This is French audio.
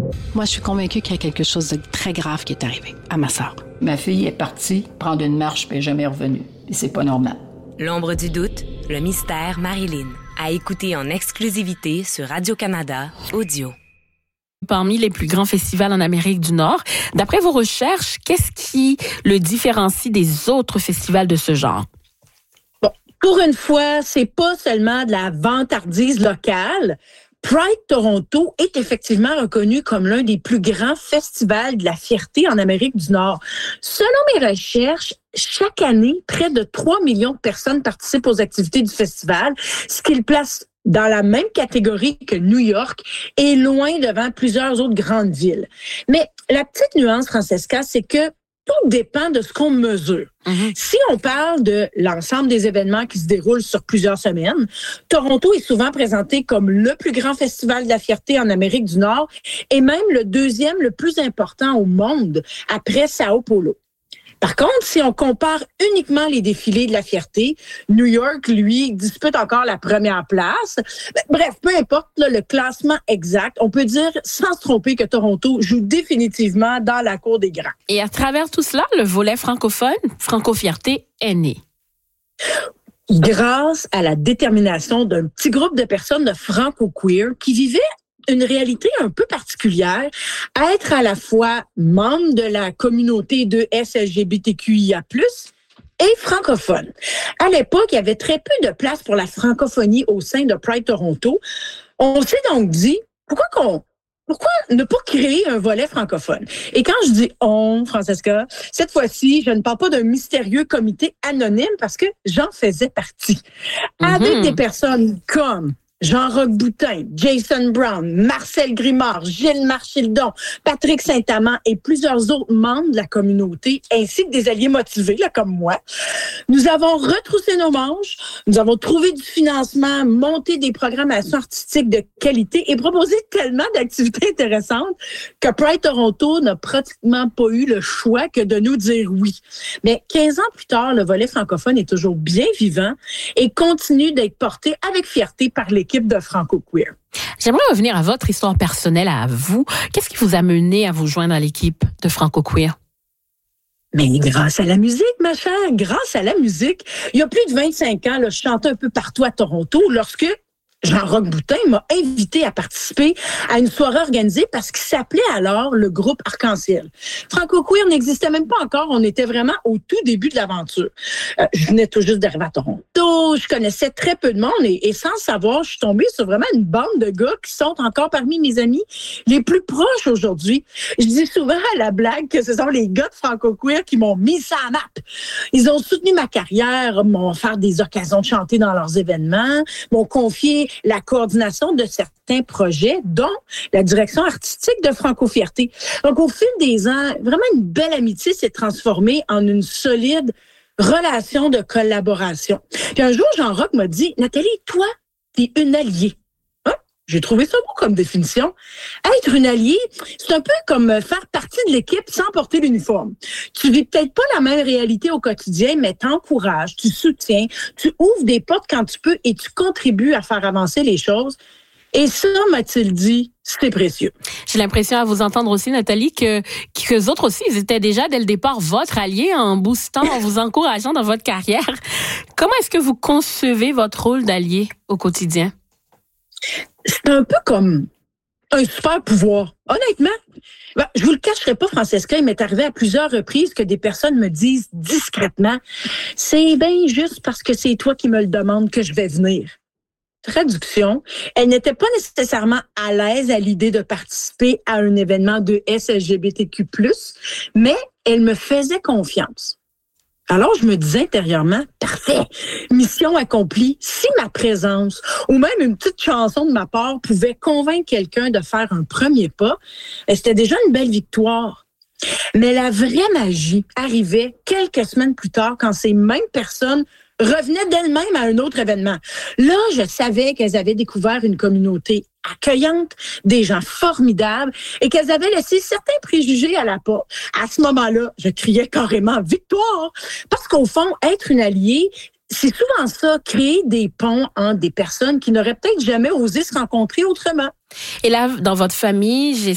Moi, je suis convaincue qu'il y a quelque chose de très grave qui est arrivé à ma sœur. Ma fille est partie prendre une marche puis elle n'est jamais revenue. Et c'est pas normal. L'ombre du doute, le mystère Marilyn. À écouter en exclusivité sur Radio-Canada Audio. Parmi les plus grands festivals en Amérique du Nord, d'après vos recherches, qu'est-ce qui le différencie des autres festivals de ce genre? Bon, pour une fois, c'est pas seulement de la vantardise locale. Pride Toronto est effectivement reconnu comme l'un des plus grands festivals de la fierté en Amérique du Nord. Selon mes recherches, chaque année, près de 3 millions de personnes participent aux activités du festival, ce qui le place dans la même catégorie que New York et loin devant plusieurs autres grandes villes. Mais la petite nuance, Francesca, c'est que tout dépend de ce qu'on mesure. Si on parle de l'ensemble des événements qui se déroulent sur plusieurs semaines, Toronto est souvent présenté comme le plus grand festival de la fierté en Amérique du Nord et même le deuxième le plus important au monde après Sao Paulo. Par contre, si on compare uniquement les défilés de la fierté, New York, lui, dispute encore la première place. Bref, peu importe là, le classement exact, on peut dire sans se tromper que Toronto joue définitivement dans la cour des grands. Et à travers tout cela, le volet francophone, Franco-Fierté, est né. Grâce à la détermination d'un petit groupe de personnes de franco-queer qui vivaient une réalité un peu particulière, être à la fois membre de la communauté de LGBTQIA+, et francophone. À l'époque, il y avait très peu de place pour la francophonie au sein de Pride Toronto. On s'est donc dit, pourquoi ne pas créer un volet francophone? Et quand je dis « on », Francesca, cette fois-ci, je ne parle pas d'un mystérieux comité anonyme parce que j'en faisais partie. Avec des personnes comme Jean-Roch Boutin, Jason Brown, Marcel Grimard, Gilles Marchildon, Patrick Saint-Amand et plusieurs autres membres de la communauté, ainsi que des alliés motivés, là, comme moi. Nous avons retroussé nos manches, nous avons trouvé du financement, monté des programmations artistiques de qualité et proposé tellement d'activités intéressantes que Pride Toronto n'a pratiquement pas eu le choix que de nous dire oui. Mais 15 ans plus tard, le volet francophone est toujours bien vivant et continue d'être porté avec fierté par l'équipe de Franco-Queer. J'aimerais revenir à votre histoire personnelle, à vous. Qu'est-ce qui vous a mené à vous joindre à l'équipe de Franco-Queer? Mais grâce à la musique, ma chère, grâce à la musique. Il y a plus de 25 ans, là, je chantais un peu partout à Toronto lorsque Jean-Roch Boutin m'a invité à participer à une soirée organisée parce qu'il s'appelait alors le groupe Arc-en-Ciel. Franco-Queer n'existait même pas encore. On était vraiment au tout début de l'aventure. Je venais tout juste d'arriver à Toronto. Je connaissais très peu de monde et sans savoir, je suis tombée sur vraiment une bande de gars qui sont encore parmi mes amis les plus proches aujourd'hui. Je dis souvent à la blague que ce sont les gars de Franco-Queer qui m'ont mis ça à map. Ils ont soutenu ma carrière, m'ont offert des occasions de chanter dans leurs événements, m'ont confié la coordination de certains projets, dont la direction artistique de Franco-Fierté. Donc, au fil des ans, vraiment une belle amitié s'est transformée en une solide relation de collaboration. Puis un jour, Jean-Roch m'a dit, « Nathalie, toi, t'es une alliée. » J'ai trouvé ça beau comme définition. Être une alliée, c'est un peu comme faire partie de l'équipe sans porter l'uniforme. Tu vis peut-être pas la même réalité au quotidien, mais t'encourages, tu soutiens, tu ouvres des portes quand tu peux et tu contribues à faire avancer les choses. Et ça, m'a-t-il dit, c'est précieux. J'ai l'impression à vous entendre aussi, Nathalie, que eux autres aussi, ils étaient déjà dès le départ votre allié en boostant, en vous encourageant dans votre carrière. Comment est-ce que vous concevez votre rôle d'allié au quotidien? C'est un peu comme un super pouvoir. Honnêtement, je vous le cacherai pas, Francesca, il m'est arrivé à plusieurs reprises que des personnes me disent discrètement, c'est bien juste parce que c'est toi qui me le demandes que je vais venir. Traduction, elle n'était pas nécessairement à l'aise à l'idée de participer à un événement de LGBTQ+, mais elle me faisait confiance. Alors, je me disais intérieurement, parfait, mission accomplie. Si ma présence ou même une petite chanson de ma part pouvait convaincre quelqu'un de faire un premier pas, c'était déjà une belle victoire. Mais la vraie magie arrivait quelques semaines plus tard quand ces mêmes personnes revenaient d'elles-mêmes à un autre événement. Là, je savais qu'elles avaient découvert une communauté accueillante, des gens formidables et qu'elles avaient laissé certains préjugés à la porte. À ce moment-là, je criais carrément « victoire » parce qu'au fond, être une alliée, c'est souvent ça, créer des ponts entre des personnes qui n'auraient peut-être jamais osé se rencontrer autrement. Et là, dans votre famille,